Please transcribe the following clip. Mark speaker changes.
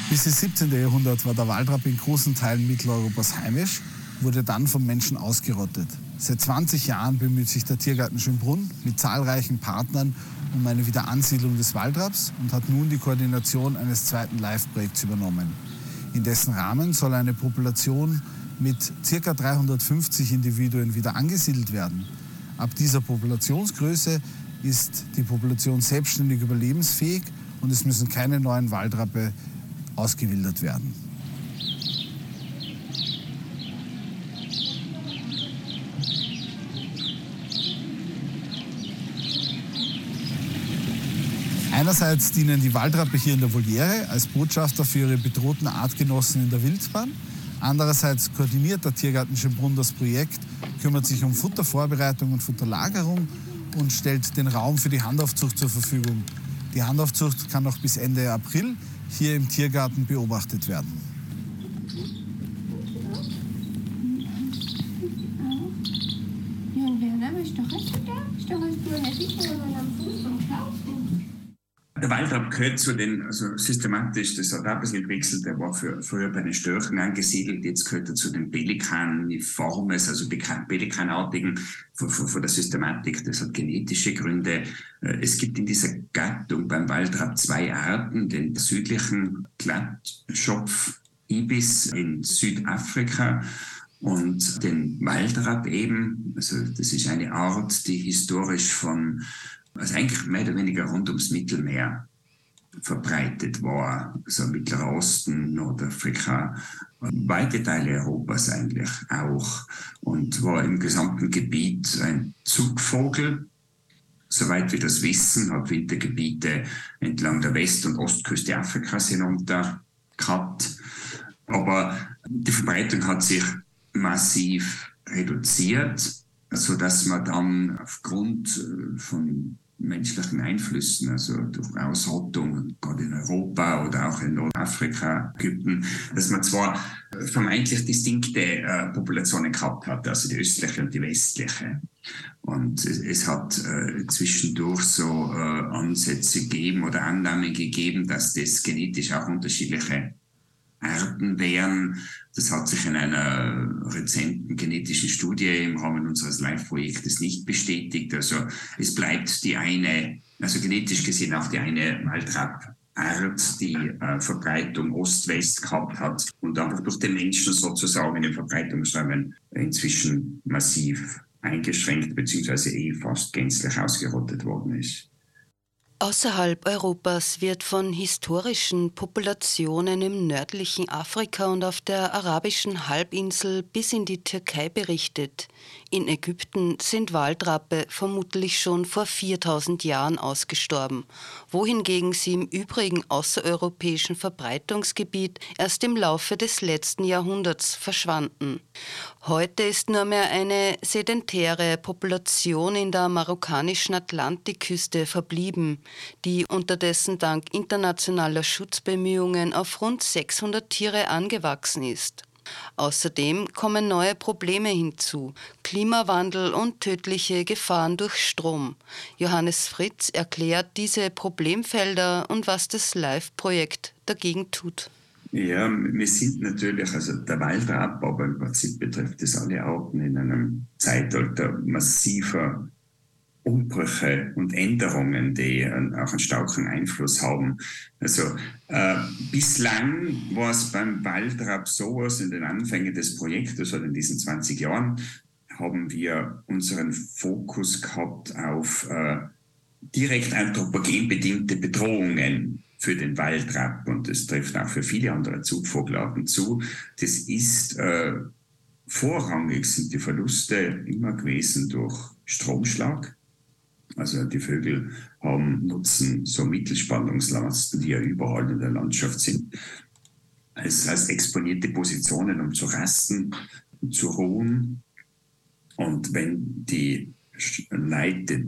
Speaker 1: Bis ins 17. Jahrhundert war der Waldrapp in großen Teilen Mitteleuropas heimisch, wurde dann vom Menschen ausgerottet. Seit 20 Jahren bemüht sich der Tiergarten Schönbrunn mit zahlreichen Partnern um eine Wiederansiedlung des Waldrapps und hat nun die Koordination eines zweiten Live-Projekts übernommen. In dessen Rahmen soll eine Population mit ca. 350 Individuen wieder angesiedelt werden. Ab dieser Populationsgröße ist die Population selbstständig überlebensfähig und es müssen keine neuen Waldrappe ausgewildert werden. Einerseits dienen die Waldrappe hier in der Voliere als Botschafter für ihre bedrohten Artgenossen in der Wildbahn. Andererseits koordiniert der Tiergarten Schönbrunn das Projekt, kümmert sich um Futtervorbereitung und Futterlagerung und stellt den Raum für die Handaufzucht zur Verfügung. Die Handaufzucht kann noch bis Ende April hier im Tiergarten beobachtet werden.
Speaker 2: Der Waldrapp gehört zu den, systematisch, das hat auch ein bisschen gewechselt, der war früher bei den Störchen angesiedelt, jetzt gehört er zu den Pelikaniformes, also Pelikanartigen von der Systematik, das hat genetische Gründe. Es gibt in dieser Gattung beim Waldrapp zwei Arten, den südlichen Glattschopf-Ibis in Südafrika und den Waldrapp eben, also das ist eine Art, die historisch also eigentlich mehr oder weniger rund ums Mittelmeer verbreitet war, also Mittlerer Osten, Nordafrika, weite Teile Europas eigentlich auch und war im gesamten Gebiet ein Zugvogel. Soweit wir das wissen, hat Wintergebiete entlang der West- und Ostküste Afrikas hinunter gehabt. Aber die Verbreitung hat sich massiv reduziert, sodass man dann aufgrund von menschlichen Einflüssen, also durch Ausrottung, gerade in Europa oder auch in Nordafrika, Ägypten, dass man zwar vermeintlich distinkte Populationen gehabt hat, also die östliche und die westliche. Und es hat zwischendurch so Ansätze gegeben oder Annahmen gegeben, dass das genetisch auch unterschiedliche Arten wären. Das hat sich in einer rezenten genetischen Studie im Rahmen unseres Live-Projektes nicht bestätigt. Also es bleibt die eine, also genetisch gesehen auch die eine Waldrapp-Art, die Verbreitung Ost-West gehabt hat und einfach durch den Menschen sozusagen in den Verbreitungsräumen inzwischen massiv eingeschränkt bzw. fast gänzlich ausgerottet worden ist.
Speaker 3: Außerhalb Europas wird von historischen Populationen im nördlichen Afrika und auf der arabischen Halbinsel bis in die Türkei berichtet. In Ägypten sind Waldrappe vermutlich schon vor 4000 Jahren ausgestorben, wohingegen sie im übrigen außereuropäischen Verbreitungsgebiet erst im Laufe des letzten Jahrhunderts verschwanden. Heute ist nur mehr eine sedentäre Population in der marokkanischen Atlantikküste verblieben, die unterdessen dank internationaler Schutzbemühungen auf rund 600 Tiere angewachsen ist. Außerdem kommen neue Probleme hinzu, Klimawandel und tödliche Gefahren durch Strom. Johannes Fritz erklärt diese Problemfelder und was das LIFE-Projekt dagegen tut.
Speaker 2: Ja, wir sind natürlich, also der Waldrapp, aber im Prinzip betrifft es alle Arten in einem Zeitalter massiver Umbrüche und Änderungen, die auch einen starken Einfluss haben. Also bislang war es beim Waldrapp so, also in den Anfängen des Projektes oder in diesen 20 Jahren haben wir unseren Fokus gehabt auf direkt anthropogen bedingte Bedrohungen für den Waldrapp und das trifft auch für viele andere Zugvogelarten zu. Das ist vorrangig sind die Verluste immer gewesen durch Stromschlag. Also die Vögel nutzen so Mittelspannungslasten, die ja überall in der Landschaft sind, als exponierte Positionen, um zu rasten und zu ruhen. Und wenn die Leute